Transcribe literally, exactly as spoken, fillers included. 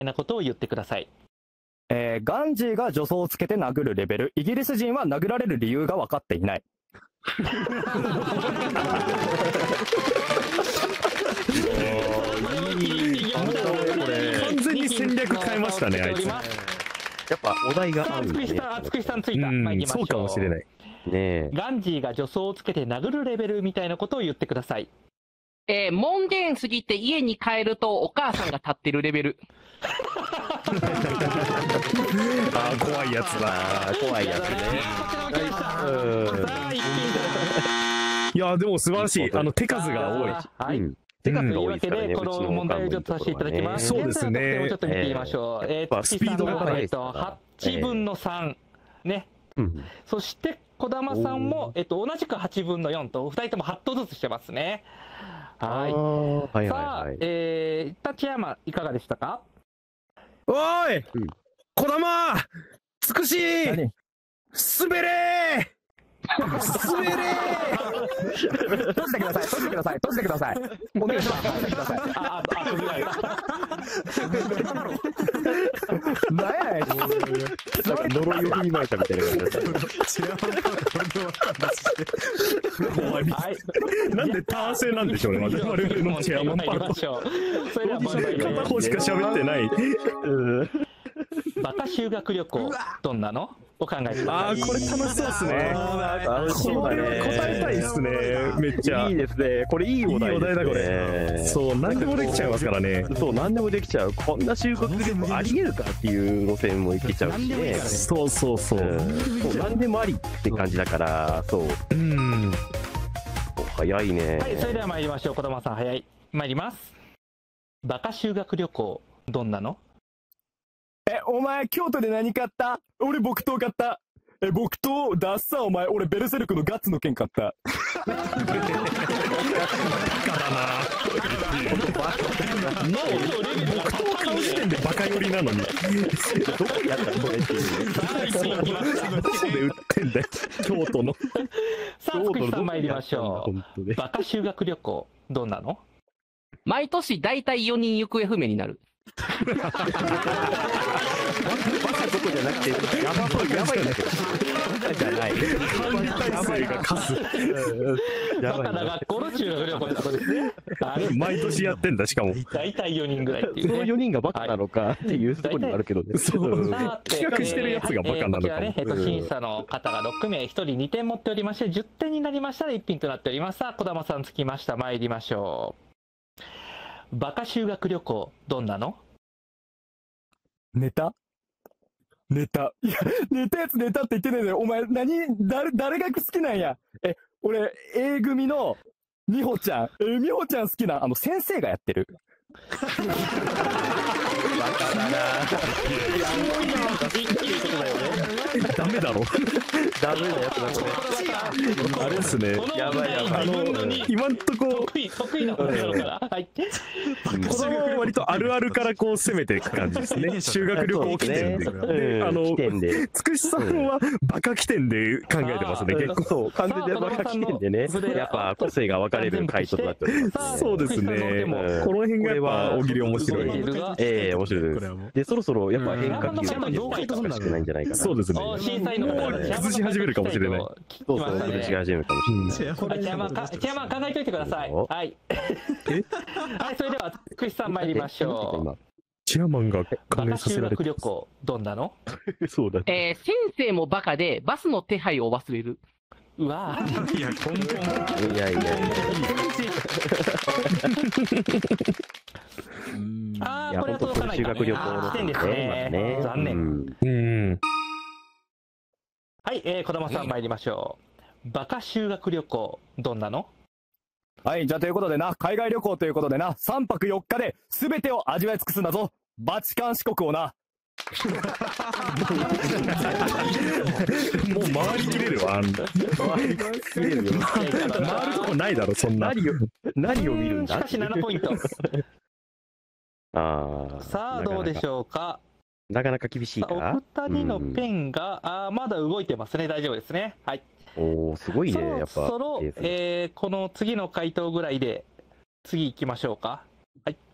なことを言ってください。 えー、ガンジーが助走をつけて殴るレベル。イギリス人は殴られる理由が分かっていない。 完全に戦略変えましたね、あいつ。 やっぱお題があるんね。つくしさんついた。まいりましょう。 そうかもしれない。 ね。 ガンジーが助走をつけて殴るレベルみたいなことを言ってください。 えー、門限過ぎて家に帰るとお母さんが立ってるレベル。 ああ、怖いやつだ。 怖いやつね。 いや、でも素晴らしい。あの、手数が多い。 はい。手数が多いですからね。この問題をちょっとさせていただきます。 そうですね。 ちょっと見てみましょう。えー、スピードが速いとはちぶんのさん。ね。そして、児玉さんも、えっと、同じくはちぶんのよんと、ふたりともはち投ずつしてますね。はい。さあ、えー、立山、いかがでしたか？ おーい、児玉、つくし、滑れー滑れー閉じてください、閉じてください、閉じてください。お願いします、閉じてください。あ、あ、あ、閉じられた。何やねん。 呪いを振りまいたみたいな感じだった。 終わり。なんでターセなんでしょうね、我々のチェアマンパート。 それでは問題です。 片方しか喋ってない。 バカ修学旅行、どんなの？お考えください。 ああ、これ楽しそうですね。 楽しそうだね。 答えたいですね。めっちゃ。 いいですね。これいいお題だ、これ。そう、何でもできちゃいますからね。 そう、何でもできちゃう。こんな修学旅行ありえるかっていう路線もいけちゃうしね。 そうそうそう。そう、 何でもありって感じだから、そう。うん。早いね。 はい、それでは参りましょう。児玉さん、早い。参ります。バカ修学旅行、どんなの？ え、お前、京都で何買った？俺、木刀買った。え、木刀、ダッサ、お前、俺、ベルセルクのガッツの剣買った。バカだな。 もう、木刀買う時点でバカ寄りなのに。どこでやったのこれっていう。どこで売ってんだよ、京都の。 さあ、つくしさん参りましょう。バカ修学旅行、どんなの？ 毎年、だいたいよにん行方不明になる。 バカどこじゃなくて、やばそう、やばいんだけど。バカじゃない。 やばいが数。 バカな学校の修学旅行ってことですね。 毎年やってんだ、しかも。 大体よにんぐらいっていう。 そのよにんがバカなのかっていうところにもあるけどね。 そう。企画してるやつがバカなのか。 えっと、審査の方がろくめい、ひとりにてん持っておりまして、じゅってんになりましたらいっぴんとなっております。さあ、児玉さんつきました。参りましょう。バカ修学旅行、どんなの？ ネタネタ。いや、ネタやつネタって言ってねえよ。お前、何、誰、誰が好きなんや。え、俺、A 組の、美穂ちゃん。え、美穂ちゃん好きな、あの、先生がやってる。 バカだな。 ダメだろ。 ダメなやつだ、これ。 あれですね。 やばいやばい。 あの、今んとこ、 得意、得意なことやろうから。はい。 子供は割とあるあるからこう攻めていく感じですね。修学旅行起きてんで。で、あの、つくしさんはバカ起点で考えてますね、結構。 そう、完全でバカ起点でね。やっぱ個性が分かれる回答になっております。 そうですね。この辺がやっぱ大喜利面白い。 ええ、面白いです。で、そろそろやっぱ変化球がおかしくないんじゃないかな。 そうですね。 審査員の方が崩し始めるかもしれない。 そうそう、崩し始めるかもしれない。 チェアマン、チェアマン考えといてください。はい。はい、それでは、つくしさん参りましょう。 チェアマンが考えさせられて修学旅行、どんなの？ そうだ。 えー、先生もバカで、バスの手配を忘れる。 うわぁ。いや、根本。 いやいやいや。 ああ、これは届かない。 修学旅行の点ですね。残念。 うん。 はい、えー、児玉さん参りましょう。バカ修学旅行、どんなの？ はい、じゃあということでな、海外旅行ということでな、さんぱくよっかで全てを味わい尽くすんだぞ。バチカン四国をな。 もう回りきれるわ、あんな。回りきれるよ。回るとこないだろ、そんな。 何を、何を見るんだ？ しかしななポイント。 ああ。 さあ、どうでしょうか。 なかなか厳しいか。 お二人のペンが、ああ、まだ動いてますね。大丈夫ですね。はい。 おお、すごいね、やっぱ。 そろそろ、えー、この次の回答ぐらいで、次行きましょうか。はい。